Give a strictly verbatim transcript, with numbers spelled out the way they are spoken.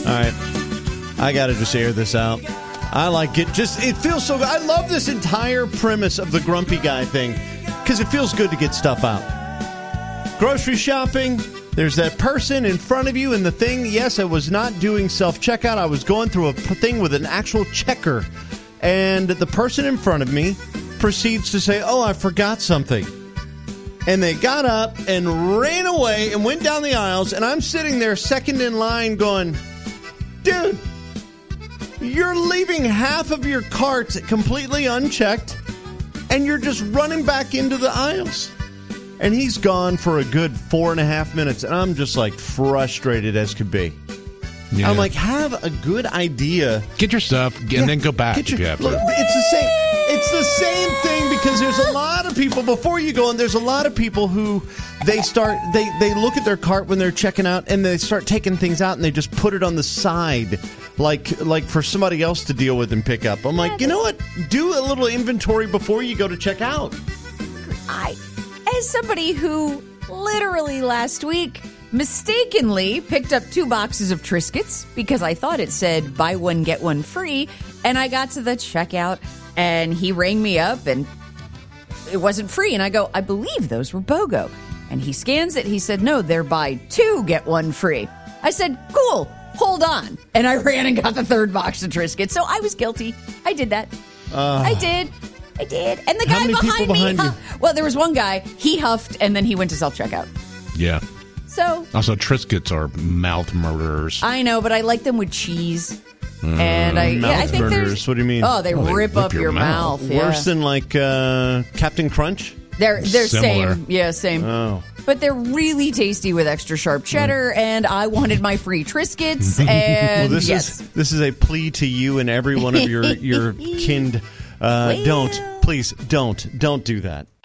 right. I got to just air this out. I like it. Just it feels so good. I love this entire premise of the grumpy guy thing because it feels good to get stuff out. Grocery shopping, there's that person in front of you and the thing. Yes, I was not doing self-checkout. I was going through a thing with an actual checker. And the person in front of me proceeds to say, oh, I forgot something. And they got up and ran away and went down the aisles. And I'm sitting there second in line going, dude, you're leaving half of your cart completely unchecked. And you're just running back into the aisles. And he's gone for a good four and a half minutes. And I'm just like frustrated as could be. Yeah. I'm like, have a good idea. Get your stuff and yeah, then go back your, if you have to. Look, it's the same. It's the same thing because there's a lot of people before you go, and there's a lot of people who they start they they look at their cart when they're checking out, and they start taking things out, and they just put it on the side, like like for somebody else to deal with and pick up. I'm like, you know what? Do a little inventory before you go to check out. I, as somebody who literally last week mistakenly picked up two boxes of Triscuits because I thought it said buy one, get one free. And I got to the checkout and he rang me up and it wasn't free. And I go, I believe those were BOGO. And he scans it. He said, no, they're buy two, get one free. I said, cool, hold on. And I ran and got the third box of Triscuits. So I was guilty. I did that. Uh, I did. I did. And the guy behind me, behind huff- well, there was one guy, he huffed and then he went to self-checkout. Yeah. So, also, Triscuits are mouth murderers. I know, but I like them with cheese. Mm, and I, mouth yeah, I think murderers. What do you mean? Oh, they, oh, they rip up your, your mouth. mouth. Worse yeah. than like uh, Captain Crunch? They're they're Similar. same. Yeah, same. Oh. But they're really tasty with extra sharp cheddar, mm. and I wanted my free Triscuits. And well, this yes. is this is a plea to you and every one of your your kind. Uh, don't please don't don't do that.